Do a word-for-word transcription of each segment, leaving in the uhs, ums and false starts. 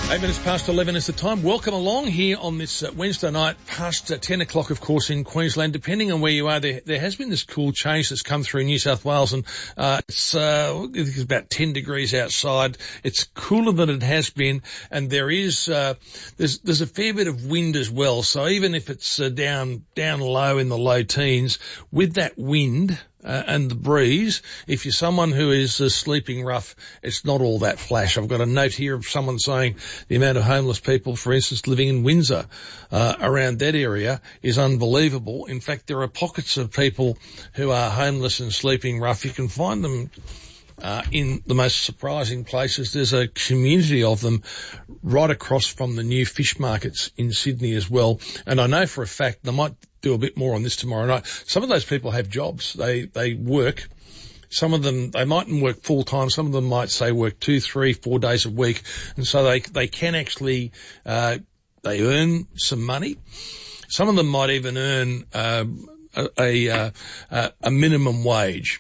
Eight minutes past eleven is the time. Welcome along here on this uh, Wednesday night, past uh, ten o'clock, of course, in Queensland. Depending on where you are, there there has been this cool change that's come through New South Wales, and uh, it's, uh, it's about ten degrees outside. It's cooler than it has been, and there is uh, there's there's a fair bit of wind as well. So even if it's uh, down down low in the low teens, with that wind Uh, and the breeze, if you're someone who is uh, sleeping rough, it's not all that flash. I've got a note here of someone saying the amount of homeless people, for instance, living in Windsor, uh, around that area is unbelievable. In fact, there are pockets of people who are homeless and sleeping rough. You can find them Uh, in the most surprising places. There's a community of them right across from the new fish markets in Sydney as well. And I know for a fact, and I might do a bit more on this tomorrow night, some of those people have jobs. They, they work. Some of them, they mightn't work full time. Some of them might say work two, three, four days a week. And so they, they can actually, uh, they earn some money. Some of them might even earn, uh, a, a, a, a minimum wage.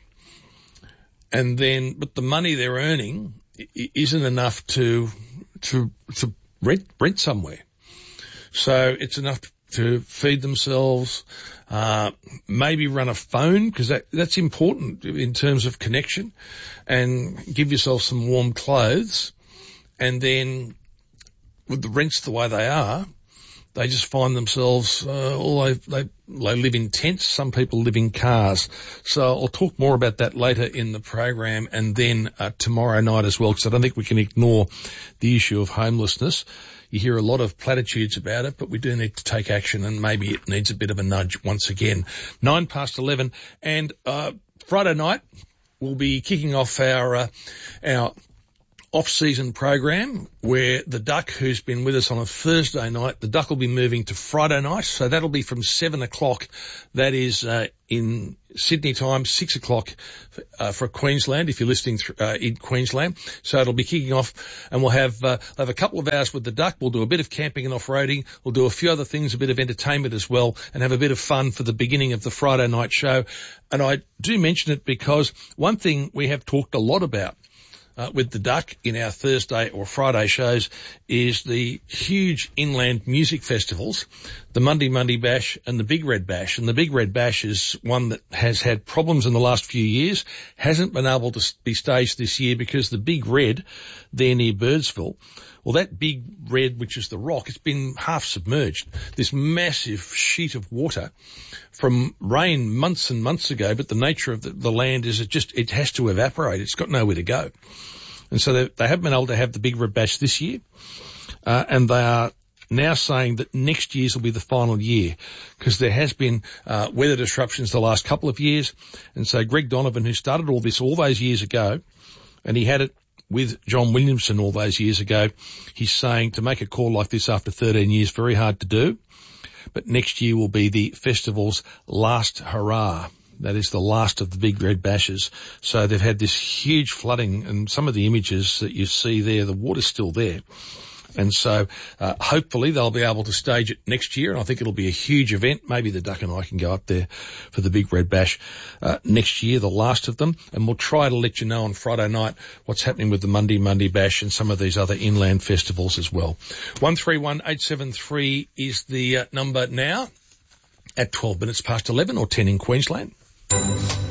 And then, but the money they're earning isn't enough to, to, to rent, rent somewhere. So it's enough to feed themselves, uh, maybe run a phone, because that, that's important in terms of connection, and give yourself some warm clothes. And then with the rents the way they are, they just find themselves, uh, all they, they, they live in tents. Some people live in cars. So I'll talk more about that later in the program, and then uh, tomorrow night as well, because I don't think we can ignore the issue of homelessness. You hear a lot of platitudes about it, but we do need to take action, and maybe it needs a bit of a nudge once again. Nine past eleven, and uh, Friday night we'll be kicking off our uh, our off-season program, where the Duck, who's been with us on a Thursday night, the Duck will be moving to Friday night, so that'll be from seven o'clock. That is uh, in Sydney time, six o'clock uh, for Queensland, if you're listening th- uh, in Queensland. So it'll be kicking off, and we'll have uh, have a couple of hours with the Duck. We'll do a bit of camping and off-roading. We'll do a few other things, a bit of entertainment as well, and have a bit of fun for the beginning of the Friday night show. And I do mention it because one thing we have talked a lot about Uh, with the Duck in our Thursday or Friday shows is the huge inland music festivals, the Monday Monday Bash and the Big Red Bash. And the Big Red Bash is one that has had problems in the last few years, hasn't been able to be staged this year because the Big Red there near Birdsville, well, that Big Red, which is the rock, it's been half submerged. This massive sheet of water from rain months and months ago, but the nature of the, the land is it just, it has to evaporate. It's got nowhere to go. And so they, they haven't been able to have the Big Red Bash this year. Uh, and they are now saying that next year's will be the final year, because there has been uh, weather disruptions the last couple of years. And so Greg Donovan, who started all this all those years ago, and he had it with John Williamson all those years ago, he's saying to make a call like this after thirteen years, very hard to do. But next year will be the festival's last hurrah. That is the last of the Big Red Bashes. So they've had this huge flooding, and some of the images that you see there, the water's still there. And so uh, hopefully they'll be able to stage it next year, and I think it'll be a huge event. Maybe the Duck and I can go up there for the Big Red Bash uh, next year, the last of them, and we'll try to let you know on Friday night what's happening with the Monday Monday Bash and some of these other inland festivals as well. one three one eight seven three is the uh, number now at twelve minutes past eleven, or ten in Queensland.